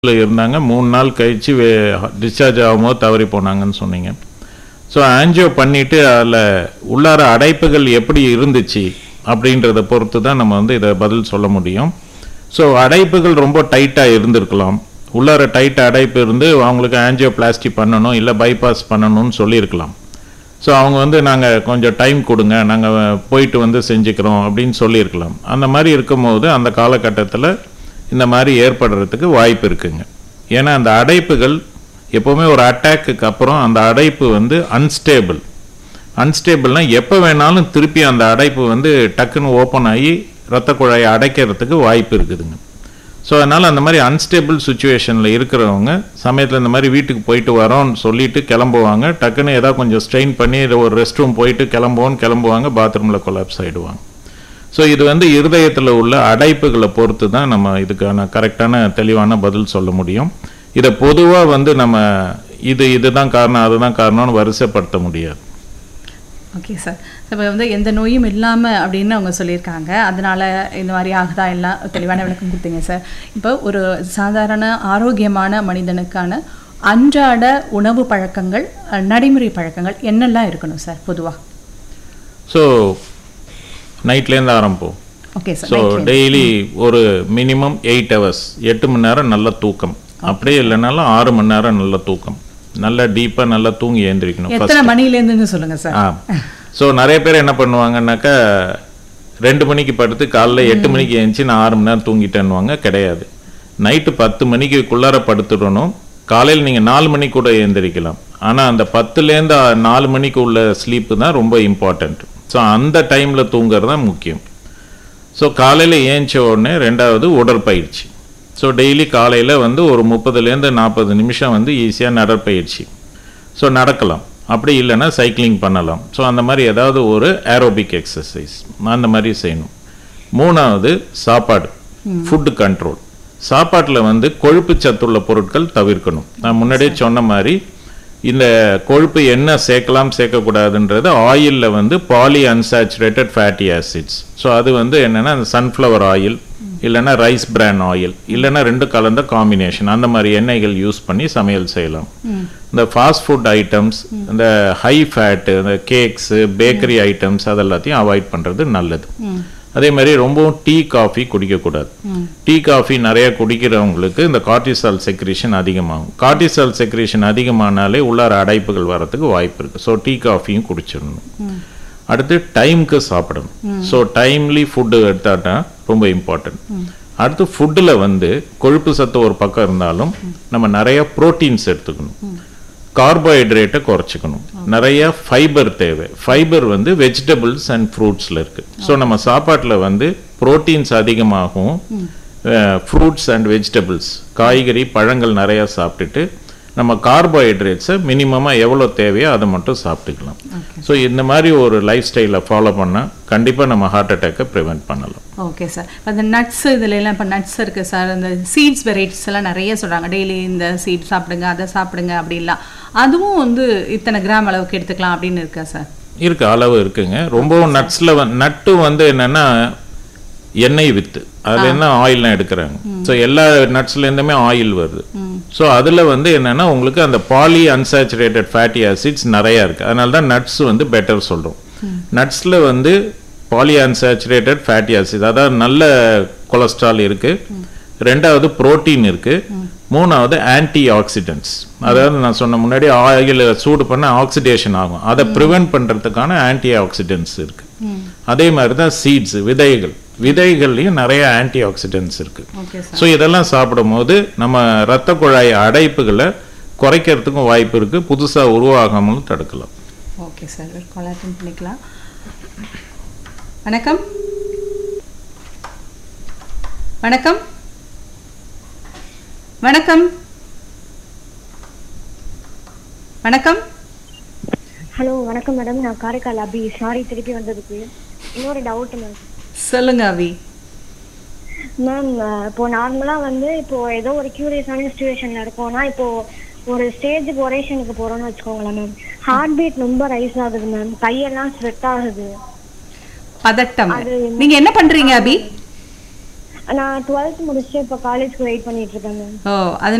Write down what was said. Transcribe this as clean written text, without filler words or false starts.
இருந்தாங்க 3 நாள் கழிச்சு டிஸ்சார்ஜ் ஆகும்போது தவறி போனாங்கன்னு சொன்னீங்க. ஸோ ஆன்ஜியோ பண்ணிவிட்டு அதில் உள்ளார அடைப்புகள் எப்படி இருந்துச்சு அப்படின்றத பொறுத்து தான் நம்ம வந்து இதை பதில் சொல்ல முடியும். ஸோ அடைப்புகள் ரொம்ப டைட்டாக இருந்திருக்கலாம். உள்ளார டைட் அடைப்பு இருந்து அவங்களுக்கு ஆன்ஜியோபிளாஸ்டி பண்ணணும் இல்லை பைபாஸ் பண்ணணும்னு சொல்லியிருக்கலாம். ஸோ அவங்க வந்து நாங்கள் கொஞ்சம் டைம் கொடுங்க, நாங்கள் போயிட்டு வந்து செஞ்சுக்கிறோம் அப்படின்னு சொல்லியிருக்கலாம். அந்த மாதிரி இருக்கும்போது அந்த காலகட்டத்தில் இந்த மாதிரி ஏற்படுறதுக்கு வாய்ப்பு இருக்குங்க. ஏன்னா அந்த அடைப்புகள் எப்போவுமே ஒரு அட்டாக்குக்கு அப்புறம் அந்த அடைப்பு வந்து அன்ஸ்டேபிள்னால் எப்போ வேணாலும் திருப்பி அந்த அடைப்பு வந்து டக்குன்னு ஓப்பன் ஆகி இரத்த குழாயை அடைக்கிறதுக்கு வாய்ப்பு இருக்குதுங்க. ஸோ அதனால் அந்த மாதிரி அன்ஸ்டேபிள் சுச்சுவேஷனில் இருக்கிறவங்க சமயத்தில் இந்த மாதிரி வீட்டுக்கு போயிட்டு வரோன்னு சொல்லிட்டு கிளம்புவாங்க. டக்குன்னு ஏதாவது கொஞ்சம் ஸ்ட்ரெயின் பண்ணி ஒரு ரெஸ்ட் ரூம் போயிட்டு கிளம்புவாங்க, பாத்ரூமில் கொலாப்ஸ் ஆகிடுவாங்க. ஸோ இது வந்து இருதயத்தில் உள்ள அடைப்புகளை பொறுத்து தான் நம்ம இதுக்கான கரெக்டான தெளிவான பதில் சொல்ல முடியும். இதை பொதுவாக வந்து நம்ம இதுதான் காரணம் அதுதான் காரணம்னு வரிசைப்படுத்த முடியாது. ஓகே சார், இப்போ வந்து எந்த நோயும் இல்லாமல் அப்படின்னு அவங்க சொல்லியிருக்காங்க, அதனால் இந்த மாதிரி ஆகுதா எல்லாம் தெளிவான விளக்கம் கொடுத்தீங்க சார். இப்போ ஒரு சாதாரண ஆரோக்கியமான மனிதனுக்கான அன்றாட உணவு பழக்கங்கள், நடைமுறை பழக்கங்கள் என்னெல்லாம் இருக்கணும் சார் பொதுவாக? ஸோ நைட்லேருந்து ஆரம்பிப்போம். Okay sir. ஸோ டெய்லி ஒரு மினிமம் 8 hours 8 மணி நேரம் நல்ல தூக்கம், அப்படியே இல்லைனாலும் 6 மணி நேரம் நல்ல தூக்கம், நல்லா டீப்பாக நல்லா தூங்கி எழுந்திரிக்கணும். எத்தனை மணிலேருந்துன்னு சொல்லுங்கள் சார். ஸோ நிறைய பேர் என்ன பண்ணுவாங்கன்னாக்கா 2 மணிக்கு படுத்து காலைல 8 மணிக்கு எழுந்துச்சு நான் 6 மணி நேரம் தூங்கிட்டேன்னுவாங்க. கிடையாது, நைட்டு 10 மணிக்குள்ளார படுத்துடணும். காலையில் நீங்கள் 4 மணிக்கு கூட எழுந்திரிக்கலாம். ஆனால் அந்த 10லேருந்து 4 மணிக்கு உள்ள ஸ்லீப்பு தான் ரொம்ப இம்பார்ட்டண்ட். ஸோ அந்த டைமில் தூங்குறது தான் முக்கியம். ஸோ காலையில் ஏஞ்ச உடனே 2வது உடற்பயிற்சி. ஸோ டெய்லி காலையில் வந்து ஒரு 30லேருந்து 40 நிமிஷம் வந்து ஈஸியாக நடைப்பயிற்சி. ஸோ நடக்கலாம், அப்படி இல்லைன்னா சைக்கிளிங் பண்ணலாம். ஸோ அந்த மாதிரி ஏதாவது ஒரு ஏரோபிக் எக்ஸசைஸ் அந்த மாதிரி செய்யணும். 3வது சாப்பாடு, ஃபுட்டு கண்ட்ரோல். சாப்பாட்டில் வந்து கொழுப்பு சத்துள்ள பொருட்கள் தவிர்க்கணும். நான் முன்னாடியே சொன்ன மாதிரி இந்த கொழுப்பு என்ன சேர்க்கலாம் சேர்க்கக்கூடாதுன்றது ஆயிலில் வந்து poly unsaturated fatty acids. So அது வந்து என்னென்னா சன்ஃப்ளவர் ஆயில் இல்லைன்னா ரைஸ் பிரான் ஆயில் இல்லைன்னா 2 கலந்த காம்பினேஷன் அந்த மாதிரி எண்ணெய்கள் யூஸ் பண்ணி சமையல் செய்யலாம். இந்த ஃபாஸ்ட் ஃபுட் ஐட்டம்ஸ், இந்த ஹை ஃபேட்டு, இந்த கேக்ஸு, பேக்கரி ஐட்டம்ஸ் அதெல்லாத்தையும் அவாய்ட் பண்ணுறது நல்லது. அதே மாதிரி ரொம்பவும் டீ காஃபி குடிக்கக்கூடாது. டீ காஃபி நிறைய குடிக்கிறவங்களுக்கு இந்த கார்டிசால் செக்ரீஷன் அதிகமாகும். கார்டிசால் செக்ரீஷன் அதிகமானாலே உள்ளார அடைப்புகள் வரத்துக்கு வாய்ப்பு இருக்குது. So tea காஃபியும் குடிச்சிடணும். அடுத்து டைமுக்கு சாப்பிடணும். ஸோ டைம்லி ஃபுட்டு எடுத்தாட்டா ரொம்ப இம்பார்ட்டன்ட். அடுத்து ஃபுட்டில் வந்து கொழுப்பு சத்து ஒரு பக்கம் இருந்தாலும் நம்ம நிறைய ப்ரோட்டீன்ஸ் எடுத்துக்கணும். கார்போஹைட்ரேட்டை குறைச்சிக்கணும். நிறைய ஃபைபர் தேவை. ஃபைபர் வந்து வெஜிடபிள்ஸ் அண்ட் ஃப்ரூட்ஸில் இருக்குது. ஸோ நம்ம சாப்பாட்டில் வந்து ப்ரோட்டீன்ஸ் அதிகமாகவும் ஃப்ரூட்ஸ் அண்ட் வெஜிடபிள்ஸ் காய்கறி பழங்கள் நிறையா சாப்பிட்டுட்டு நம்ம கார்போஹைட்ரேட்ஸை மினிமமாக எவ்வளோ தேவையோ அதை மட்டும் சாப்பிட்டுக்கலாம். ஸோ இந்த மாதிரி ஒரு லைஃப் ஸ்டைலை ஃபாலோ பண்ணால் கண்டிப்பாக நம்ம ஹார்ட் அட்டாக்கை ப்ரிவெண்ட் பண்ணலாம். Okay sir. அந்த நட்ஸ் இதுலலாம் இப்போ நட்ஸ் இருக்குது சார், அந்த சீட்ஸ் வெரைட்டிஸ் எல்லாம் நிறைய சொல்கிறாங்க. டெய்லி இந்த சீட் சாப்பிடுங்க அதை சாப்பிடுங்க அப்படிலாம், அதுவும் வந்து இத்தனை கிராம் அளவுக்கு எடுத்துக்கலாம் அப்படின்னு இருக்கா சார்? இருக்கு, அளவு இருக்குங்க. ரொம்பவும் நட்ஸில் நட்டு வந்து என்னென்னா எண்ணெய் வித்து அதுலேருந்து ஆயில்லாம் எடுக்கிறாங்க. ஸோ எல்லா நட்ஸ்லேருந்துமே ஆயில் வருது. ஸோ அதில் வந்து என்னென்னா உங்களுக்கு அந்த பாலி அன்சாச்சுரேட்டட் ஃபேட்டி ஆசிட்ஸ் நிறையா இருக்குது. அதனால தான் நட்ஸ் வந்து பெட்டர் சொல்கிறோம். நட்ஸில் வந்து பாலி அன்சாச்சுரேட்டட் ஃபேட்டி ஆசிட், அதாவது நல்ல கொலஸ்ட்ரால் இருக்குது. 2வது புரோட்டீன் இருக்குது. 3வது ஆன்டி ஆக்சிடென்ட்ஸ், அதாவது நான் சொன்ன முன்னாடி ஆயில் சூடு பண்ண ஆக்சிடேஷன் ஆகும், அதை ப்ரிவென்ட் பண்ணுறதுக்கான ஆன்டி ஆக்சிடென்ட்ஸ் இருக்குது. அதே மாதிரி தான் சீட்ஸ், விதைகள்லையும் நிறைய ஆன்டி ஆக்சிடென்ட்ஸ் இருக்குது. ஸோ இதெல்லாம் சாப்பிடும் போது நம்ம இரத்த குழாய் அடைப்புகளை குறைக்கிறதுக்கும் வாய்ப்பு இருக்குது, புதுசாக உருவாகாமலும் தடுக்கலாம். ஓகே சார், கால் அட்டெண்ட் பண்ணிக்கலாம். வணக்கம். வணக்கம். வணக்கம். வணக்கம். ஹலோ வணக்கம் மேடம், நான் காரைக்கால் அபி. சாரி திருப்பி வந்ததுக்கு. இன்னொரு டவுட் மேம். சொல்லுங்க அபி. மேம் இப்போ நார்மலாக வந்து இப்போ ஏதோ ஒரு கியூரியஸான சுச்சுவேஷனில் இருக்கோம்னா, இப்போ ஒரு ஸ்டேஜ் ஒரேஷனுக்கு போகிறோன்னு வச்சுக்கோங்களேன் மேம், ஹார்ட் பீட் ரொம்ப ரைஸ் ஆகுது மேம், கையெல்லாம் ஸ்வெட் ஆகுது, பதட்டம். நீங்க என்ன பண்றீங்க அபி? நான் 12th முடிச்சுட்டு இப்போ காலேஜ்க்கு வெயிட் பண்ணிட்டு இருக்கேன் மேம். ஓ அது